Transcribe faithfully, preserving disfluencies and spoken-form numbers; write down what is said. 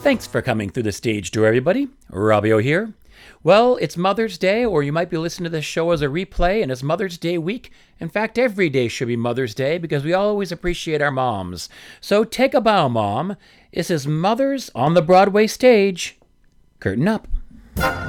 Thanks for coming through the stage door, everybody. Robbio here. Well, it's Mother's Day, or you might be listening to this show as a replay, and it's Mother's Day week. In fact, every day should be Mother's Day because we always appreciate our moms. So take a bow, Mom. This is Mothers on the Broadway stage. Curtain up.